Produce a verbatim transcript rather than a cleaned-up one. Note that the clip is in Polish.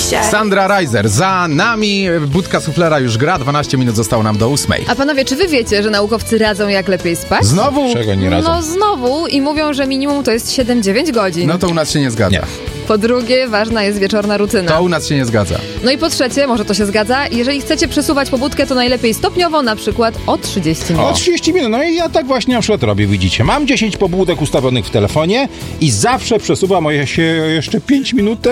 Sandra Reiser za nami. Budka suflera już gra. dwanaście minut zostało nam do ósmej. A panowie, czy wy wiecie, że naukowcy radzą jak lepiej spać? Znowu? Czego nie radzą? No znowu i mówią, że minimum to jest siedem dziewięć godzin. No to u nas się nie zgadza. Nie. Po drugie, ważna jest wieczorna rutyna. To u nas się nie zgadza. No i po trzecie, może to się zgadza, jeżeli chcecie przesuwać pobudkę, to najlepiej stopniowo, na przykład o trzydzieści minut. O trzydzieści minut, no i ja tak właśnie na przykład robię, widzicie. Mam dziesięć pobudek ustawionych w telefonie i zawsze przesuwam o się jeszcze pięć minut